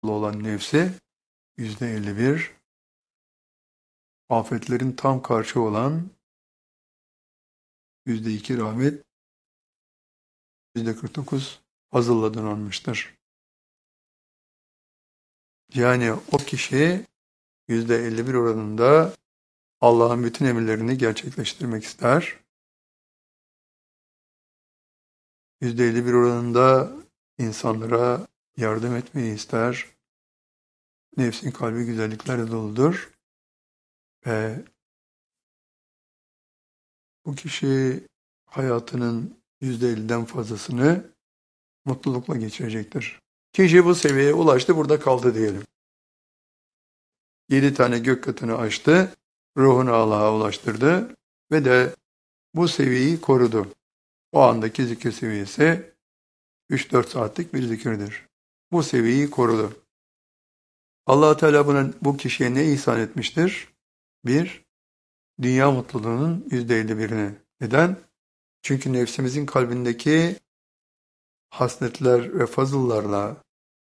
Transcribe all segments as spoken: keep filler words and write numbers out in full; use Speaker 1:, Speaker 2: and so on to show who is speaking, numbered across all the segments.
Speaker 1: olan nefsi yüzde elli bir, afetlerin tam karşı olan yüzde iki rahmet, yüzde kırk dokuz fazılla donanmıştır. Yani o kişi yüzde elli bir oranında Allah'ın bütün emirlerini gerçekleştirmek ister. yüzde elli bir oranında insanlara yardım etmeyi ister. Nefsin kalbi güzelliklerle doludur. Ve bu kişi hayatının yüzde elliden fazlasını mutlulukla geçirecektir. Kişi bu seviyeye ulaştı, burada kaldı diyelim. Yedi tane gök katını aştı, ruhunu Allah'a ulaştırdı ve de bu seviyeyi korudu. O andaki zikir seviyesi üç dört saatlik bir zikirdir. Bu seviyeyi korudu. Allah Teala buna, bu kişiye ne ihsan etmiştir? Bir, dünya mutluluğunun yüzde elli birini. Neden? Çünkü nefsimizin kalbindeki hasletler ve fazıllarla,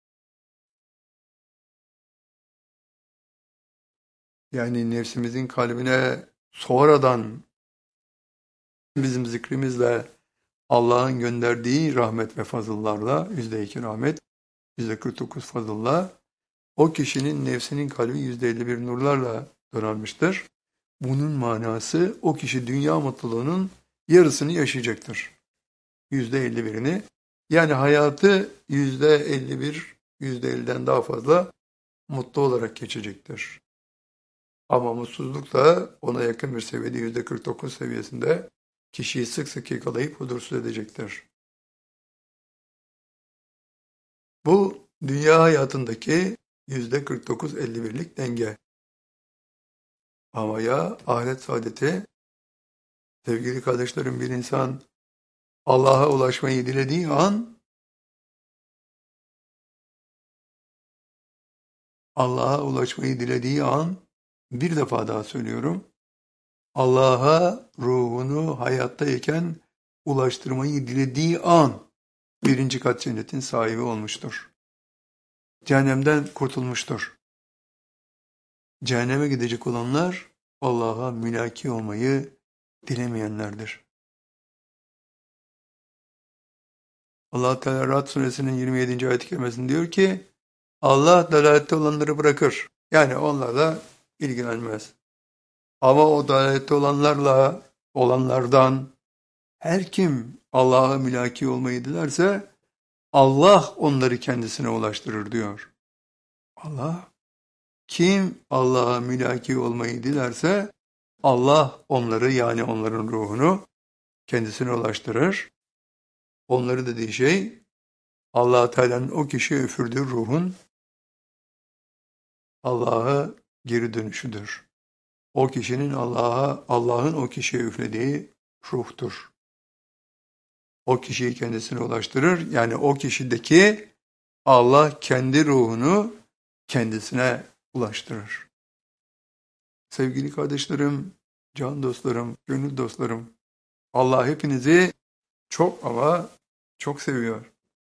Speaker 1: yani nefsimizin kalbine sonradan bizim zikrimizle Allah'ın gönderdiği rahmet ve fazıllarla, yüzde iki rahmet, yüzde kırk dokuz fazılla, o kişinin nefsinin kalbi yüzde elli bir nurlarla donanmıştır. Bunun manası o kişi dünya mutluluğunun yarısını yaşayacaktır. yüzde elli birini. Yani hayatı yüzde elli bir, yüzde elliden daha fazla mutlu olarak geçecektir. Ama mutsuzluk da ona yakın bir seviyede yüzde kırk dokuz seviyesinde kişiyi sık sık yakalayıp huzursuz edecektir. Bu dünya hayatındaki yüzde kırk dokuz elli birlik denge. Ama ya ahiret saadeti, sevgili kardeşlerim, bir insan Allah'a ulaşmayı dilediği an, Allah'a ulaşmayı dilediği an, bir defa daha söylüyorum, Allah'a ruhunu hayattayken ulaştırmayı dilediği an, birinci kat cennetin sahibi olmuştur. Cehennemden kurtulmuştur. Cehenneme gidecek olanlar, Allah'a mülaki olmayı dilemeyenlerdir. Allah Teala Ra'd suresinin yirmi yedinci ayet-i kerimesinde diyor ki, Allah dalalette olanları bırakır. Yani onlarla ilgilenmez. Ama o dalalette olanlarla, olanlardan her kim Allah'a mülaki olmayı dilerse, Allah onları kendisine ulaştırır diyor. Allah, kim Allah'a mülaki olmayı dilerse, Allah onları, yani onların ruhunu kendisine ulaştırır. Onları dediği şey, Allah Teala'nın o kişiye üfürdüğü ruhun Allah'a geri dönüşüdür. O kişinin Allah'a, Allah'ın o kişiye üflediği ruhtur. O kişiyi kendisine ulaştırır. Yani o kişideki Allah kendi ruhunu kendisine ulaştırır. Sevgili kardeşlerim, can dostlarım, gönül dostlarım, Allah hepinizi çok ama çok seviyor.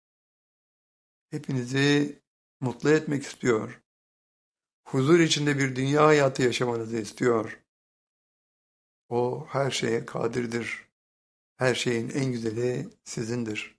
Speaker 1: Hepinizi mutlu etmek istiyor. Huzur içinde bir dünya hayatı yaşamanızı istiyor. O her şeye kadirdir. Her şeyin en güzeli sizindir.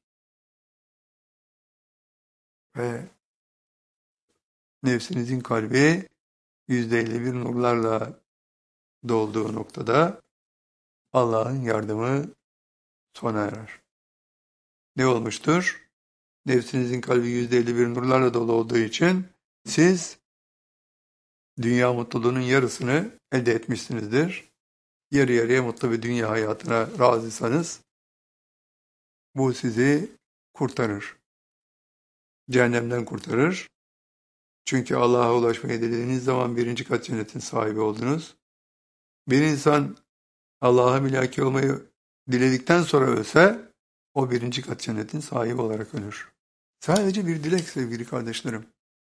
Speaker 1: Ve nefsinizin kalbi yüzde elli bir nurlarla dolduğu noktada Allah'ın yardımı sona erer. Ne olmuştur? Nefsinizin kalbi yüzde elli bir nurlarla dolu olduğu için siz dünya mutluluğunun yarısını elde etmişsinizdir. Yarı yarıya mutlu bir dünya hayatına razıysanız bu sizi kurtarır. Cehennemden kurtarır. Çünkü Allah'a ulaşmayı dilediğiniz zaman birinci kat cennetin sahibi oldunuz. Bir insan Allah'a mülaki olmayı diledikten sonra ölse, o birinci kat cennetin sahibi olarak ölür. Sadece bir dilek sevgili kardeşlerim.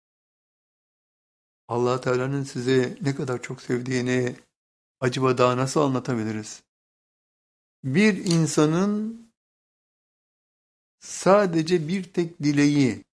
Speaker 1: Allah Teala'nın sizi ne kadar çok sevdiğini acaba daha nasıl anlatabiliriz? Bir insanın sadece bir tek dileği,